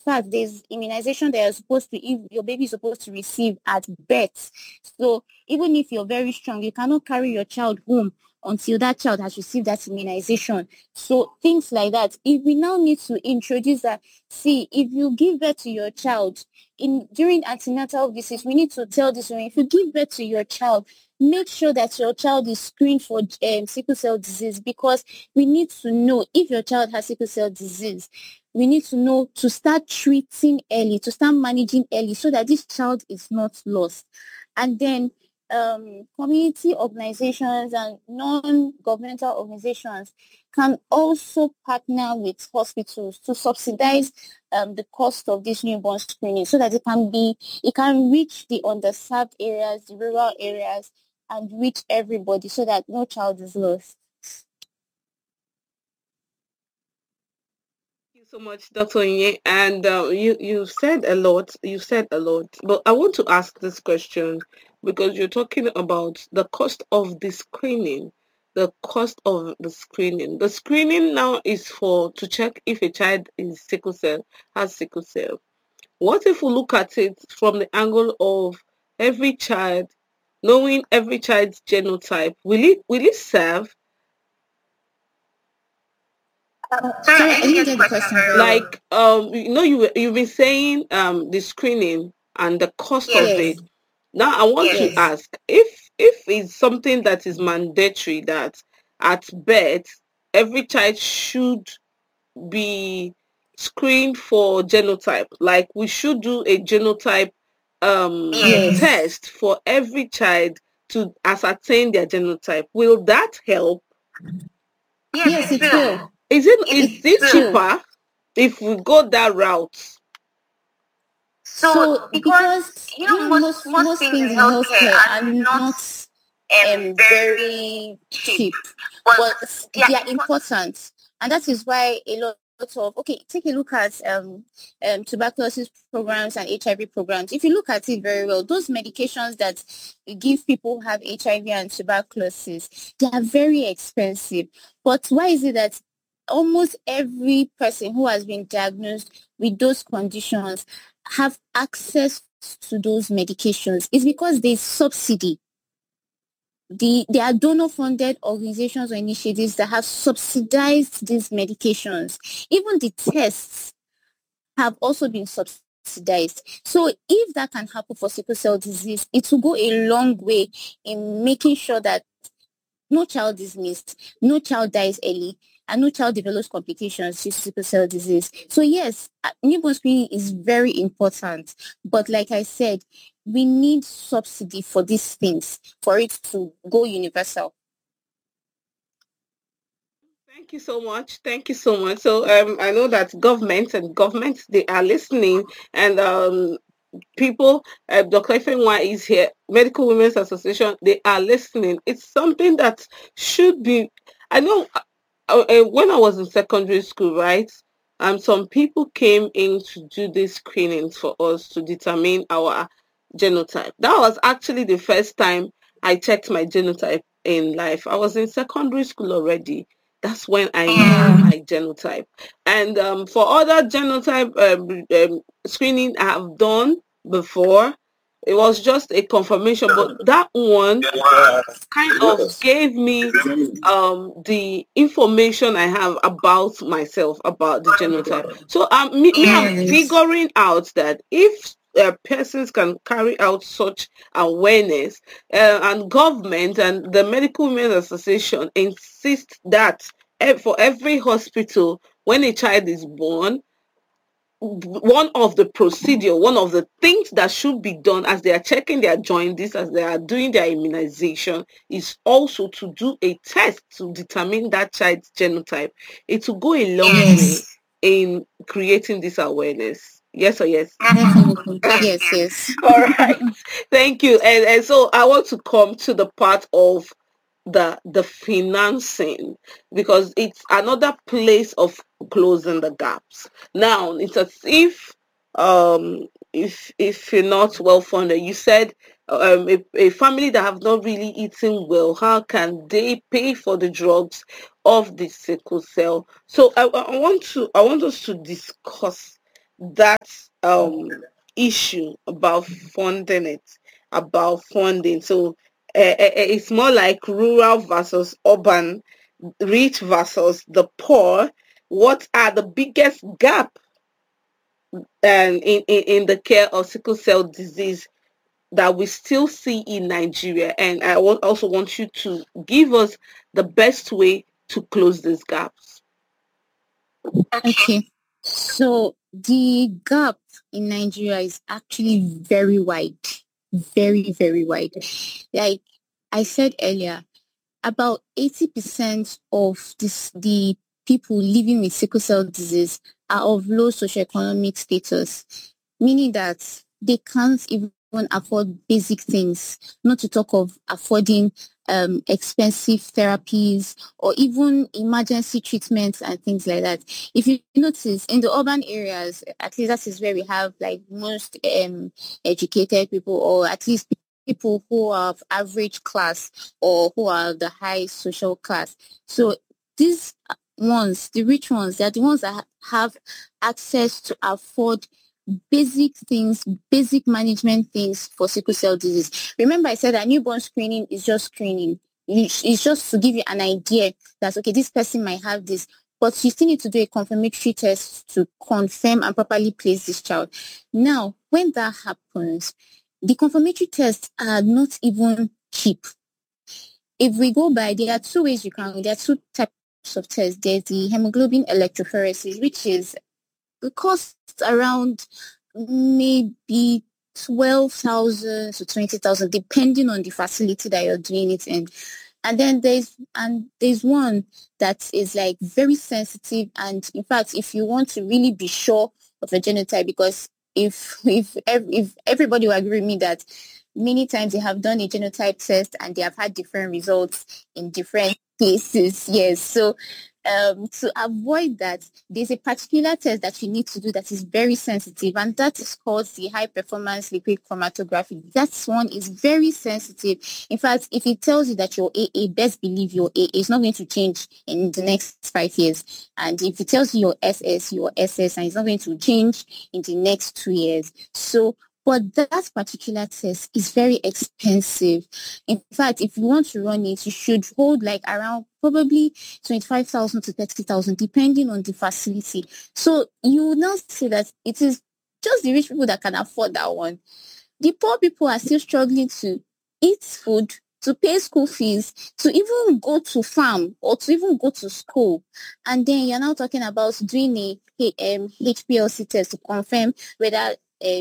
fact, there's immunization that you're supposed to, if your baby is supposed to receive at birth. So even if you're very strong, you cannot carry your child home until that child has received that immunization. So things like that. If we now need to introduce that, see, if you give birth to your child during antenatal visits, we need to tell this woman, if you give birth to your child, make sure that your child is screened for sickle cell disease, because we need to know if your child has sickle cell disease. We need to know to start treating early, to start managing early, so that this child is not lost. And then community organizations and non-governmental organizations can also partner with hospitals to subsidize the cost of this newborn screening, so that it can reach the underserved areas, the rural areas, and reach everybody, so that no child is lost. Thank you so much, Dr. Nye. And you said a lot. You said a lot. But I want to ask this question because you're talking about the cost of the screening. The cost of the screening. The screening now is for to check if a child is sickle cell, has sickle cell. What if we look at it from the angle of every child, knowing every child's genotype? Will it serve? Sorry, I didn't get the question very well. Like you've been saying the screening and the cost of Yes. it. Now I want to Yes. ask if it's something that is mandatory, that at birth every child should be screened for genotype, like we should do a genotype Yes. test for every child to ascertain their genotype. Will that help? Yes, it will. Is it It will. cheaper if we go that route? So, because most things in healthcare are not very cheap, but they are important, and that is why a lot of, okay, take a look at tuberculosis programs and HIV programs. If you look at it very well, those medications that we give people who have HIV and tuberculosis, they are very expensive. But why is it that almost every person who has been diagnosed with those conditions have access to those medications? It's because there's subsidy. There are donor-funded organizations or initiatives that have subsidized these medications. Even the tests have also been subsidized. So if that can happen for sickle cell disease, it will go a long way in making sure that no child is missed, no child dies early, and no child develops complications due to sickle cell disease. So yes, newborn screening is very important. But like I said, we need subsidy for these things for it to go universal. Thank you so much. Thank you so much. So I know that governments they are listening, and people, Dr. Ifenwa is here, Medical Women's Association, they are listening. It's something that should be, I know, when I was in secondary school, right, some people came in to do these screenings for us to determine our genotype. That was actually the first time I checked my genotype in life. I was in secondary school already. That's when I knew my genotype. And for other genotype screening I have done before, it was just a confirmation, but that one kind of gave me the information I have about myself, about the genotype. So I'm Yes. figuring out that if persons can carry out such awareness, and government and the Medical Women Association insist that for every hospital, when a child is born, one of the things that should be done as they are checking their jaundice, as they are doing their immunization, is also to do a test to determine that child's genotype. It will go a long way Yes. in creating this awareness. Yes or yes? Definitely. Yes, yes. All right. Thank you. And so I want to come to the part of the financing, because it's another place of closing the gaps. Now it's as if you're not well funded, you said a family that have not really eaten well, how can they pay for the drugs of the sickle cell? So I want us to discuss that issue about funding it, about funding. So it's more like rural versus urban, rich versus the poor. What are the biggest gap in the care of sickle cell disease that we still see in Nigeria? And I also want you to give us the best way to close these gaps. Okay. So the gap in Nigeria is actually very wide. Very, very wide. Like I said earlier, about 80% of the people living with sickle cell disease are of low socioeconomic status, meaning that they can't even afford basic things, not to talk of affording expensive therapies or even emergency treatments and things like that. If you notice, in the urban areas, at least that is where we have like most educated people, or at least people who are of average class or who are the high social class. So these ones, the rich ones, they're the ones that have access to afford basic things, basic management things for sickle cell disease. Remember, I said that newborn screening is just screening. It's just to give you an idea that, okay, this person might have this, but you still need to do a confirmatory test to confirm and properly place this child. Now, when that happens, the confirmatory tests are not even cheap. If we go by, there are two ways there are two types of tests. There's the hemoglobin electrophoresis, which is it costs around maybe 12,000 to 20,000, depending on the facility that you're doing it in. And then there's one that is like very sensitive. And in fact, if you want to really be sure of a genotype, because if everybody will agree with me that many times they have done a genotype test and they have had different results in different cases. Yes. So to avoid that, there's a particular test that you need to do that is very sensitive, and that is called the high performance liquid chromatography. That one is very sensitive. In fact, if it tells you that your AA, best believe your AA is not going to change in the next 5 years. And if it tells you your SS, and it's not going to change in the next 2 years. So but that particular test is very expensive. In fact, if you want to run it, you should hold like around probably 25,000 to 30,000, depending on the facility. So you will now see that it is just the rich people that can afford that one. The poor people are still struggling to eat food, to pay school fees, to even go to farm or to even go to school. And then you're now talking about doing a HPLC test to confirm whether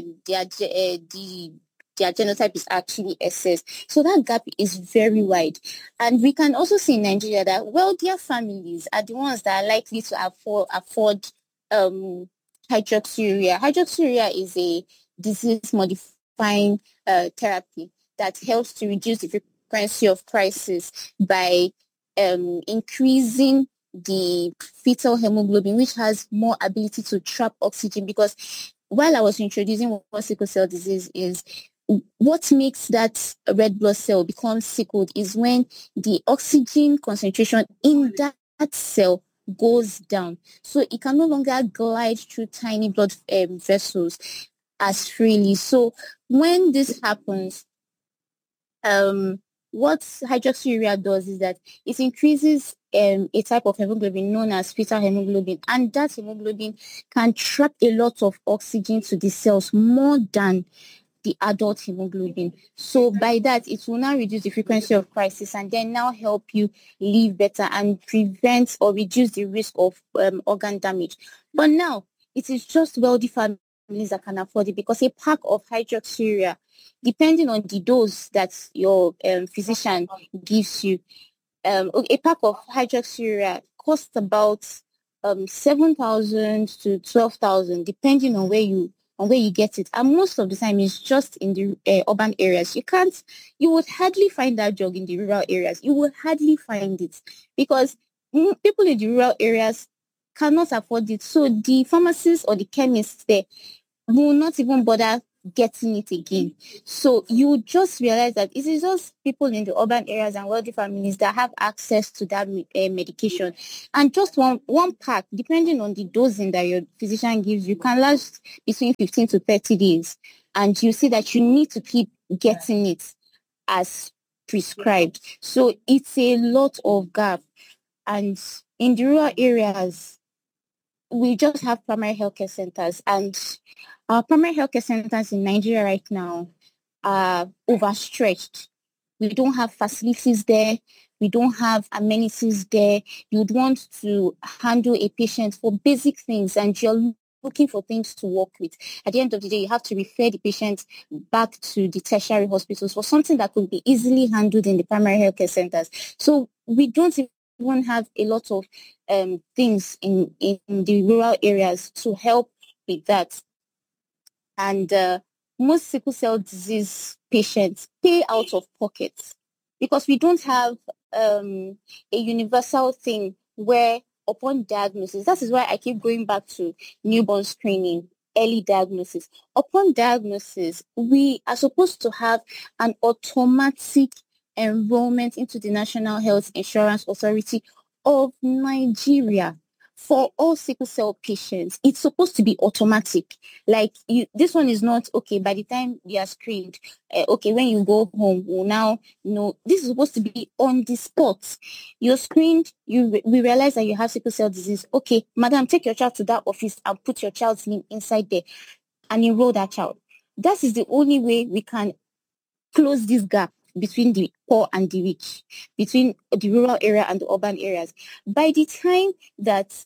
their genotype is actually SS. So that gap is very wide. And we can also see in Nigeria that wealthier families are the ones that are likely to afford hydroxyurea. Hydroxyurea is a disease modifying therapy that helps to reduce the frequency of crisis by increasing the fetal hemoglobin, which has more ability to trap oxygen. Because while I was introducing what sickle cell disease is, what makes that red blood cell become sickled is when the oxygen concentration in that cell goes down. So it can no longer glide through tiny blood vessels as freely. So when this happens, what hydroxyurea does is that it increases a type of hemoglobin known as fetal hemoglobin, and that hemoglobin can trap a lot of oxygen to the cells more than the adult hemoglobin. So by that, it will now reduce the frequency of crisis and then now help you live better and prevent or reduce the risk of organ damage. But now, it is just wealthy families that can afford it, because a pack of hydroxyurea, depending on the dose that your physician gives you, a pack of hydroxyurea costs about 7,000 to 12,000, depending on where you get it. And most of the time, it's just in the urban areas. You would hardly find that drug in the rural areas. You would hardly find it because people in the rural areas cannot afford it. So the pharmacists or the chemists there will not even bother getting it again. So you just realize that it is just people in the urban areas and wealthy families that have access to that medication. And just one pack, depending on the dosing that your physician gives you, can last between 15 to 30 days. And you see that you need to keep getting it as prescribed. So it's a lot of gap. And in the rural areas, we just have primary healthcare centers, and our primary healthcare centers in Nigeria right now are overstretched. We don't have facilities there. We don't have amenities there. You'd want to handle a patient for basic things, and you're looking for things to work with. At the end of the day, you have to refer the patient back to the tertiary hospitals for something that could be easily handled in the primary healthcare centers. So we don't even have a lot of things in the rural areas to help with that. And most sickle cell disease patients pay out of pocket because we don't have a universal thing where upon diagnosis, that is why I keep going back to newborn screening, early diagnosis. Upon diagnosis, we are supposed to have an automatic enrollment into the National Health Insurance Authority of Nigeria. For all sickle cell patients, it's supposed to be automatic. Like this one is not okay. By the time you are screened, okay, when you go home, well, now no, this is supposed to be on the spot. You're screened. We realize that you have sickle cell disease. Okay, madam, take your child to that office and put your child's name inside there and enroll that child. That is the only way we can close this gap between the poor and the rich, between the rural area and the urban areas. By the time that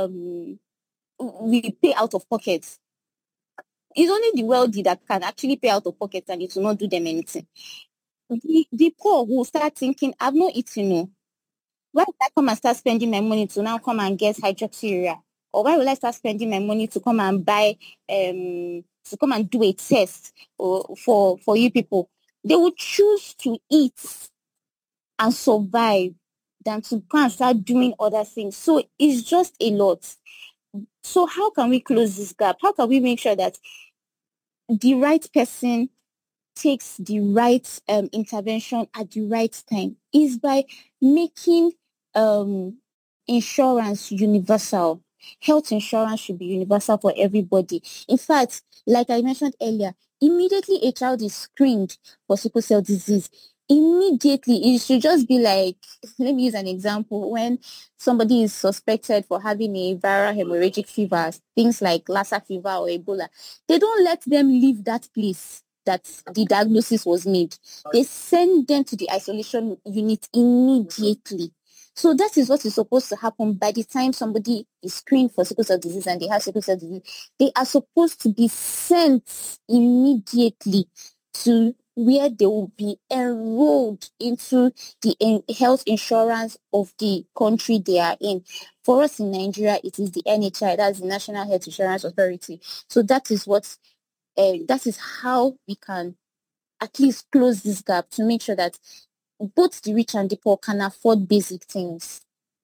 we pay out of pocket, it's only the wealthy that can actually pay out of pocket and it will not do them anything. The poor will start thinking, I've not eaten, no. Why would I come and start spending my money to now come and get hydroxyurea? Or why will I start spending my money to come and buy, to come and do a test for you people? They would choose to eat and survive than to go and start doing other things. So it's just a lot. So how can we close this gap? How can we make sure that the right person takes the right intervention at the right time? Is by making insurance universal. Health insurance should be universal for everybody. In fact, like I mentioned earlier, immediately a child is screened for sickle cell disease, immediately it should just be like, let me use an example. When somebody is suspected for having a viral hemorrhagic fever, things like Lassa fever or Ebola, they don't let them leave that place that the diagnosis was made. They send them to the isolation unit immediately. So that is what is supposed to happen by the time somebody is screened for sickle cell disease and they have sickle cell disease. They are supposed to be sent immediately to where they will be enrolled into the health insurance of the country they are in. For us in Nigeria, it is the NHI, that's the National Health Insurance Authority. So that is that is how we can at least close this gap to make sure that both the rich and the poor can afford basic things.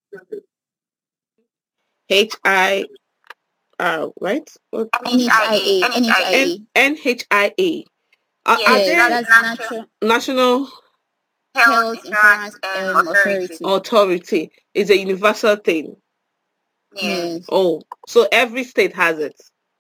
HIR, right? NHIA. NHIA. Yes, that's National Health Insurance Authority. Is a universal thing. Yes. Oh, so every state has it.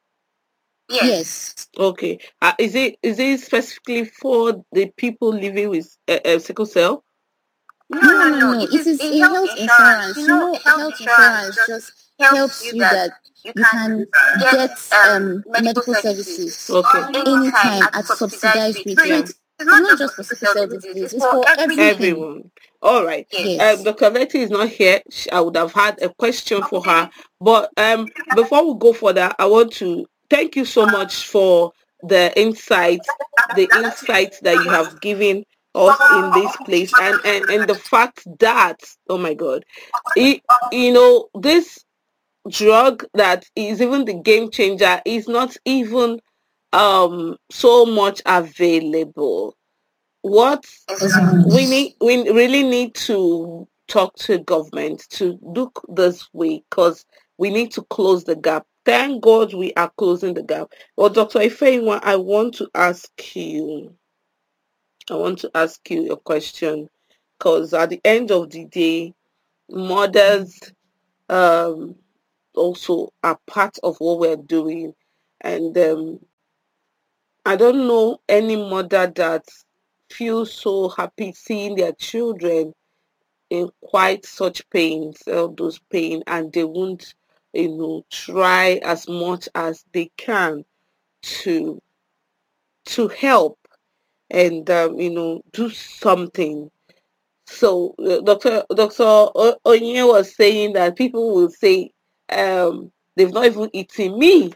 Yes. Okay. Is it specifically for the people living with sickle cell? No. It is a health insurance. You know, health insurance just helps you that you can get medical services anytime at subsidized rates. It's not just for sickle cell disease. It's for everyone. All right. Yes. Dr. Letty is not here. I would have had a question for her. But before we go further, I want to thank you so much for the insights that you have given us in this place, and the fact that, oh my God, this drug that is even the game changer is not even so much available. What we really need to talk to government to look this way, because we need to close the gap Thank God we are closing the gap. Well, Dr. Ifeanyi, I want to ask you a question, because at the end of the day, mothers um, also are part of what we're doing. And I don't know any mother that feels so happy seeing their children in quite such pains, those pain, and they won't, try as much as they can to help and do something. So Dr. Onye was saying that people will say they've not even eaten me.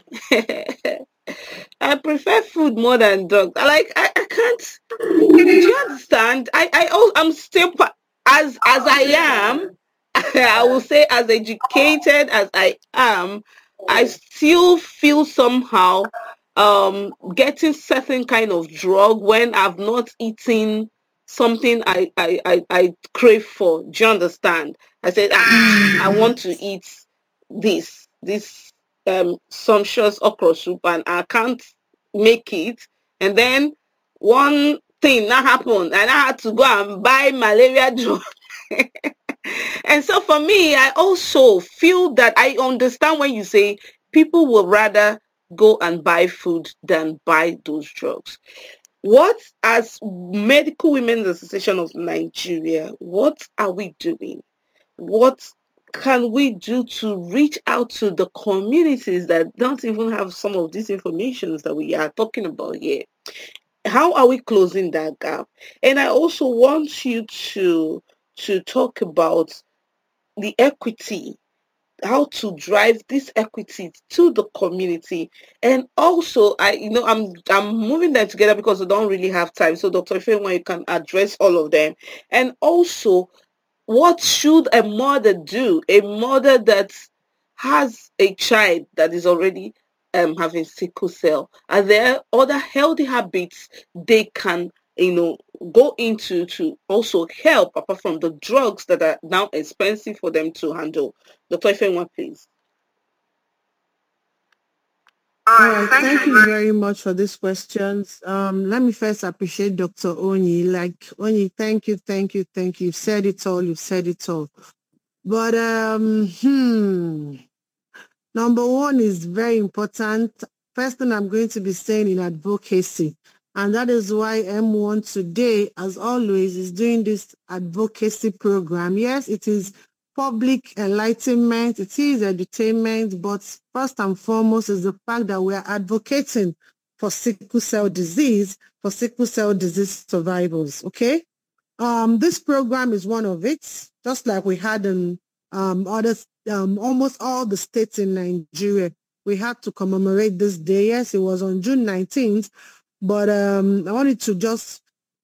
I prefer food more than drugs. I can't. Do you understand? I'm still as I am. I will say, as educated as I am, I still feel somehow getting certain kind of drug when I've not eaten something I crave for. Do you understand? I said, I want to eat this sumptuous okra soup, and I can't make it. And then one thing that happened, and I had to go and buy malaria drug. And so for me, I also feel that I understand when you say people will rather go and buy food than buy those drugs. What, as Medical Women's Association of Nigeria, what are we doing? What can we do to reach out to the communities that don't even have some of these informations that we are talking about here? How are we closing that gap? And I also want you to talk about the equity, how to drive this equity to the community. And also, I'm moving them together because I don't really have time. So Dr. Ifeanyi, you can address all of them. And also, what should a mother do? A mother that has a child that is already having sickle cell. Are there other healthy habits they can, go into to also help, apart from the drugs that are now expensive for them to handle? Dr. Ifeanyi, please. All right, thank you very much for these questions. Let me first appreciate Dr. Onyi. Like, Onyi, thank you, thank you, thank you. You've said it all, you've said it all. But number one is very important. First thing I'm going to be saying in advocacy, and that is why M1 today, as always, is doing this advocacy program. Yes, it is public enlightenment, it is entertainment, but first and foremost is the fact that we are advocating for sickle cell disease, for sickle cell disease survivors, okay? This program is one of it, just like we had in almost all the states in Nigeria. We had to commemorate this day. Yes, it was on June 19th, but I wanted to just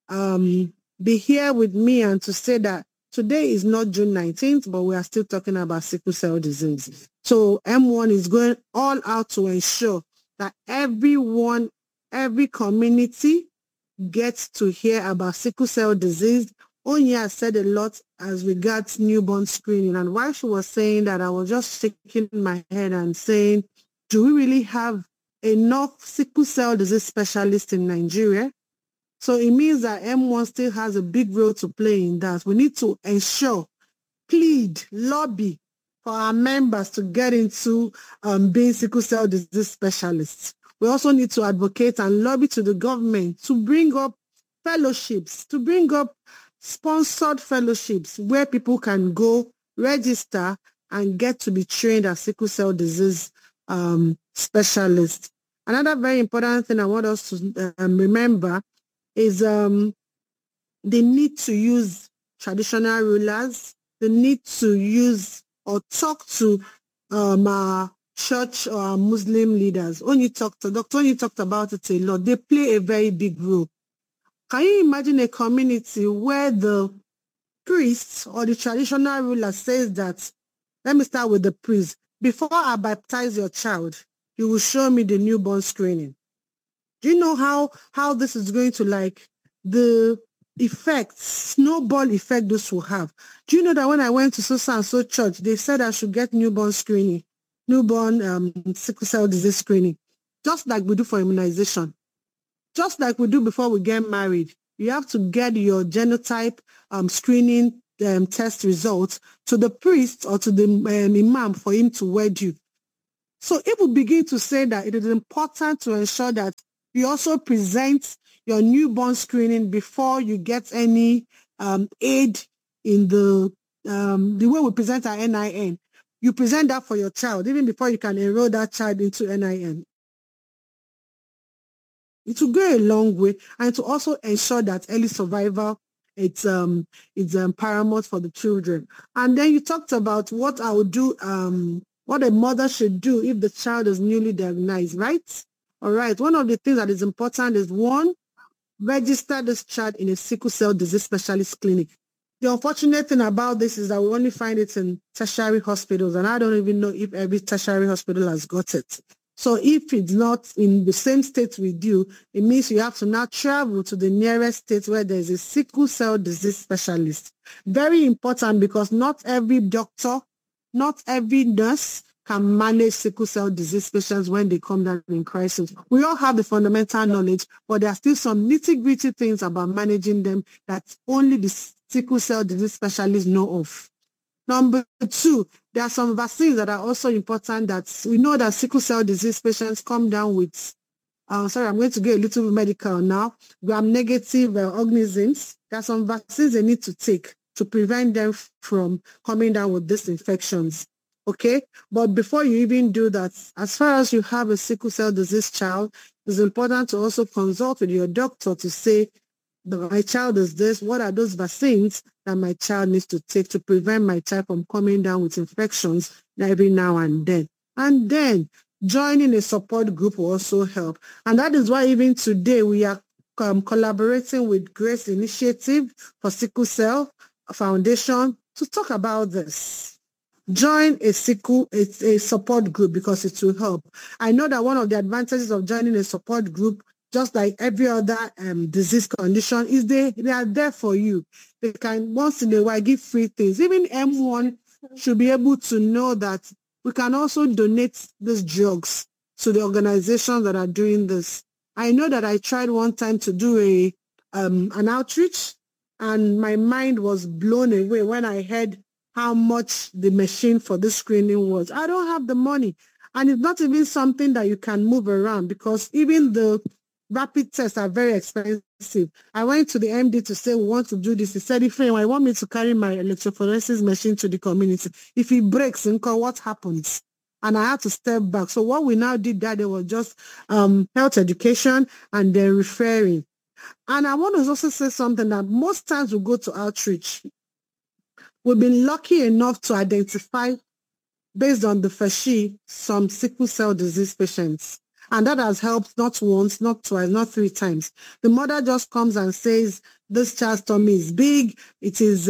be here with me and to say that today is not June 19th, but we are still talking about sickle cell disease. So M1 is going all out to ensure that everyone, every community gets to hear about sickle cell disease. Onya has said a lot as regards newborn screening. And while she was saying that, I was just shaking my head and saying, do we really have enough sickle cell disease specialists in Nigeria? So it means that M1 still has a big role to play in that. We need to ensure, plead, lobby for our members to get into being sickle cell disease specialists. We also need to advocate and lobby to the government to bring up fellowships, to bring up sponsored fellowships where people can go register and get to be trained as sickle cell disease specialists. Another very important thing I want us to remember is the need to use traditional rulers, the need to use or talk to our church or our Muslim leaders. Dr. Onyi talked about it a lot. They play a very big role. Can you imagine a community where the priest or the traditional ruler says that, let me start with the priest, before I baptize your child, you will show me the newborn screening. Do you know how this is going to, like, the effect, snowball effect this will have? Do you know that when I went to so and so church, they said I should get newborn screening? newborn sickle cell disease screening, just like we do for immunization, just like we do before we get married. You have to get your genotype screening test results to the priest or to the imam for him to wed you. So if we begin to say that it is important to ensure that you also present your newborn screening before you get any aid in the way we present our NIN. You present that for your child even before you can enroll that child into NIN. It will go a long way, and to also ensure that early survival it's paramount for the children. And then you talked about what I would do, what a mother should do if the child is newly diagnosed, right? All right. One of the things that is important is, one, register this child in a sickle cell disease specialist clinic. The unfortunate thing about this is that we only find it in tertiary hospitals, and I don't even know if every tertiary hospital has got it. So if it's not in the same state with you, it means you have to now travel to the nearest state where there is a sickle cell disease specialist. Very important, because not every doctor, not every nurse can manage sickle cell disease patients when they come down in crisis. We all have the fundamental knowledge, but there are still some nitty-gritty things about managing them that only the sickle cell disease specialists know of. Number two, there are some vaccines that are also important that we know that sickle cell disease patients come down with, I'm going to get a little bit medical now, gram-negative organisms. There are some vaccines they need to take to prevent them from coming down with these infections. Okay, but before you even do that, as far as you have a sickle cell disease child, it's important to also consult with your doctor to say, my child is this, what are those vaccines that my child needs to take to prevent my child from coming down with infections every now and then. And then joining a support group will also help. And that is why even today we are collaborating with Grace Initiative for Sickle Cell Foundation to talk about this. Join a support group because it will help. I know that one of the advantages of joining a support group, just like every other disease condition, is they are there for you. They can once in a while give free things. Even M1 should be able to know that we can also donate these drugs to the organizations that are doing this. I know that I tried one time to do an outreach, and my mind was blown away when I heard how much the machine for this screening was. I don't have the money. And it's not even something that you can move around, because even the rapid tests are very expensive. I went to the MD to say, we want to do this. He said, if I want me to carry my electrophoresis machine to the community, if it breaks, what happens? And I had to step back. So what we now did that day was just health education and then referring. And I want to also say something that most times we go to outreach, we've been lucky enough to identify, based on the FASHI, some sickle cell disease patients. And that has helped not once, not twice, not three times. The mother just comes and says, this child's tummy is big. It is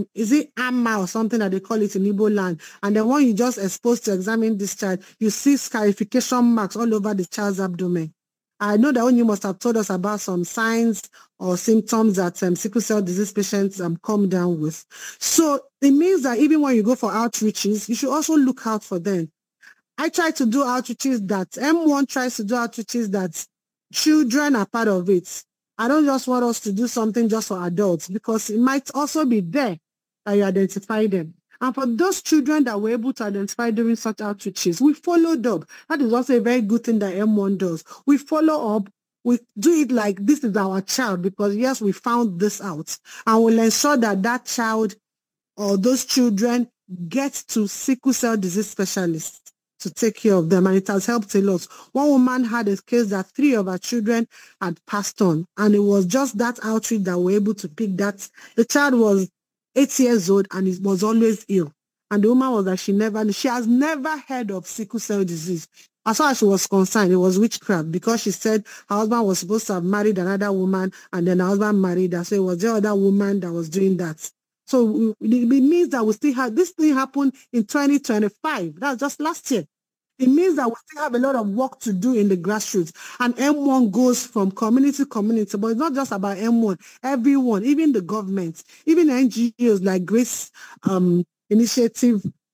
it AMA or something that they call it in Igbo land? And then when you just exposed to examine this child, you see scarification marks all over the child's abdomen. I know that you must have told us about some signs or symptoms that sickle cell disease patients come down with. So it means that even when you go for outreaches, you should also look out for them. I try to do outreaches that, M1 tries to do outreaches that children are part of it. I don't just want us to do something just for adults, because it might also be there that you identify them. And for those children that we're able to identify during such outreaches, we followed up. That is also a very good thing that M1 does. We follow up. We do it like this is our child, because yes, we found this out. And we'll ensure that that child or those children get to sickle cell disease specialists to take care of them, and it has helped a lot. One woman had a case that 3 of her children had passed on, and it was just that outreach that we were able to pick that. The child was 8 years old and it was always ill. And the woman was like, she has never heard of sickle cell disease. As far as she was concerned, it was witchcraft, because she said her husband was supposed to have married another woman, and then her husband married her. So it was the other woman that was doing that. So it means that we still have, this thing happened in 2025. That's just last year. It means that we still have a lot of work to do in the grassroots. And M1 goes from community to community, but it's not just about M1. Everyone, even the government, even NGOs like Grace Initiative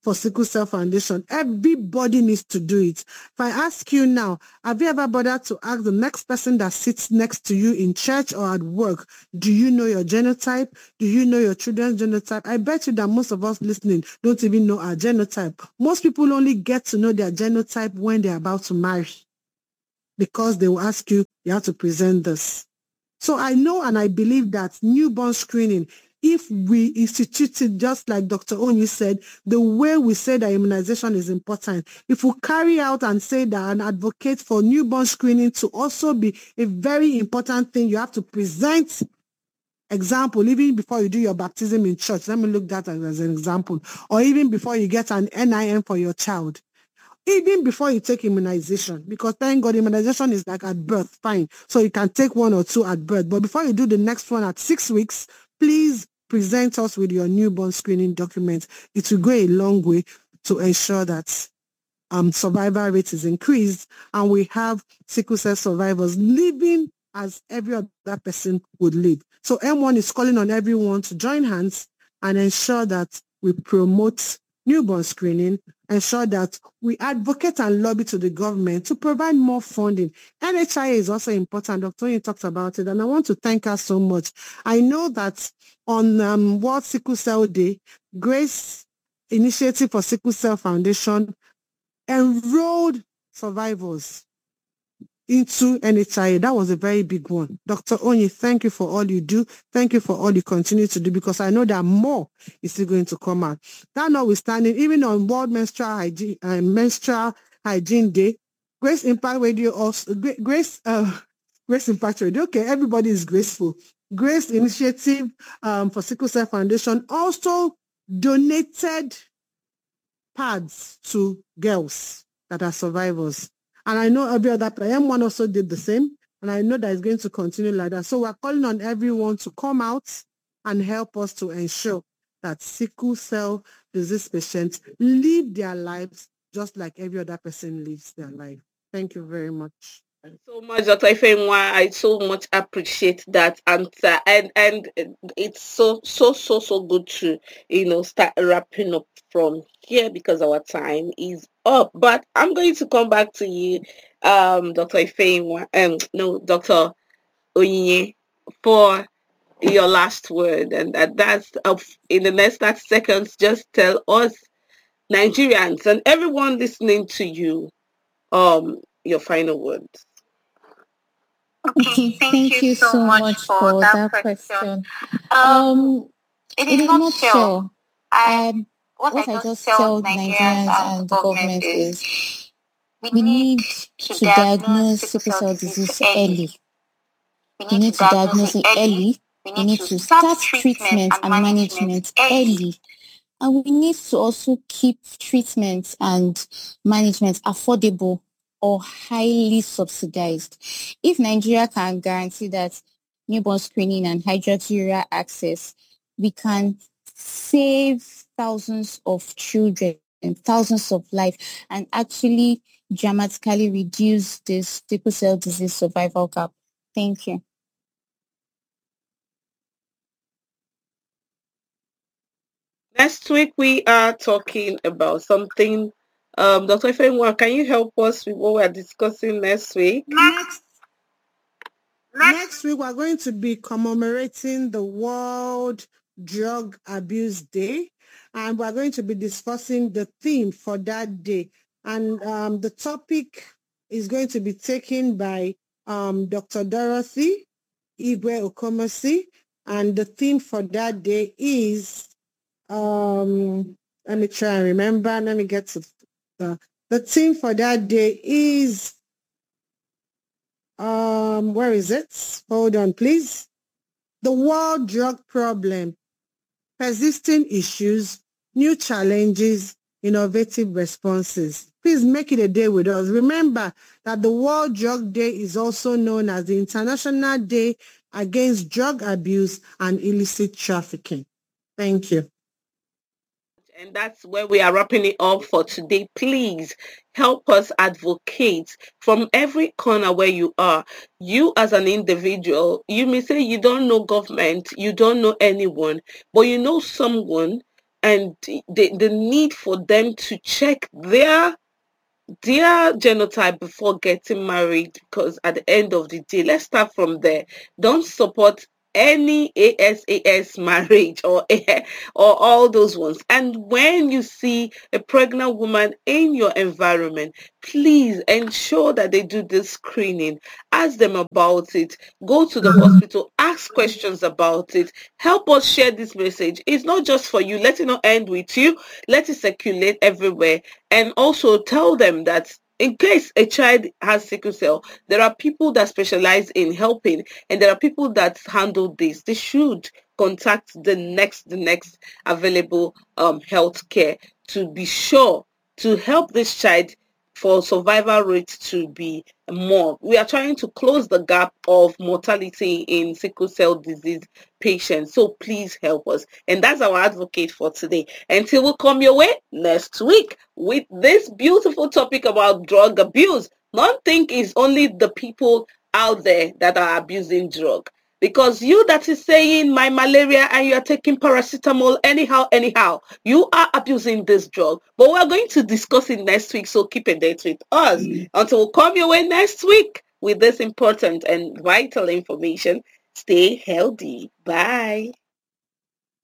for Sickle Cell Foundation. Everybody needs to do it. If I ask you now, have you ever bothered to ask the next person that sits next to you in church or at work, do you know your genotype? Do you know your children's genotype? I bet you that most of us listening don't even know our genotype. Most people only get to know their genotype when they're about to marry, because they will ask you, you have to present this. So I know and I believe that newborn screening, if we institute it just like Dr. Onyi said, the way we say that immunization is important, if we carry out and say that and advocate for newborn screening to also be a very important thing, you have to present example, even before you do your baptism in church. Let me look at that as an example. Or even before you get an NIN for your child. Even before you take immunization, because thank God immunization is like at birth, fine. So you can take 1 or 2 at birth. But before you do the next one at 6 weeks, please present us with your newborn screening document. It will go a long way to ensure that survival rate is increased and we have sickle cell survivors living as every other person would live. So M1 is calling on everyone to join hands and ensure that we promote newborn screening, ensure that we advocate and lobby to the government to provide more funding. NHIA is also important. Dr. Oyin talked about it, and I want to thank her so much. I know that on World Sickle Cell Day, Grace Initiative for Sickle Cell Foundation enrolled survivors into NHIA. That was a very big one. Dr. Onyi, thank you for all you do. Thank you for all you continue to do, because I know that more is still going to come out. That notwithstanding, even on World Menstrual Hygiene Day, Grace Impact Radio also, Grace Impact Radio, okay, everybody is graceful. Grace Initiative for Sickle Cell Foundation also donated pads to girls that are survivors. And I know every other M1 also did the same. And I know that it's going to continue like that. So we're calling on everyone to come out and help us to ensure that sickle cell disease patients live their lives just like every other person lives their life. Thank you very much. So much, Dr. Ifeanyi. I so much appreciate that answer, and it's so good to start wrapping up from here because our time is up. But I'm going to come back to you, Dr. Ifeanyi, Dr. Onyi, for your last word, and that's in the next 30 seconds. Just tell us, Nigerians, and everyone listening to you, your final words. Okay, thank you so much for that question. In a nutshell, what I just tell Nigerians and the government is we need to diagnose sickle cell disease early. We need to diagnose it early. We need to start treatment and management early. And we need to also keep treatment and management affordable or highly subsidized. If Nigeria can guarantee that newborn screening and hydroxyurea access, we can save thousands of children and thousands of lives and actually dramatically reduce this sickle cell disease survival gap. Thank you. Next week, we are talking about something. Dr. Ifeanyi, can you help us with what we're discussing next week? Next week, we're going to be commemorating the World Drug Abuse Day, and we're going to be discussing the theme for that day. And the topic is going to be taken by Dr. Dorothy Igwe Okomosi, and the theme for that day is, let me try and remember, let me get to the theme for that day is, where is it? Hold on, please. The world drug problem, persisting issues, new challenges, innovative responses. Please make it a day with us. Remember that the World Drug Day is also known as the International Day Against Drug Abuse and Illicit Trafficking. Thank you. And that's where we are wrapping it up for today. Please help us advocate from every corner where you are. You as an individual, you may say you don't know government, you don't know anyone, but you know someone, and the need for them to check their genotype before getting married, because at the end of the day, let's start from there. Don't support any ASAS marriage or all those ones. And when you see a pregnant woman in your environment, please ensure that they do this screening. Ask them about it. Go to the hospital. Ask questions about it. Help us share this message. It's not just for you. Let it not end with you. Let it circulate everywhere. And also tell them that in case a child has sickle cell, there are people that specialize in helping, and there are people that handle this. They should contact the next available health care to be sure to help this child for survival rate to be more. We are trying to close the gap of mortality in sickle cell disease patients. So please help us. And that's our advocate for today. Until we come your way next week with this beautiful topic about drug abuse. Don't think it's only the people out there that are abusing drug. Because you that is saying my malaria and you're taking paracetamol anyhow, you are abusing this drug. But we're going to discuss it next week, so keep a date with us. Until we come your way next week with this important and vital information, stay healthy. Bye.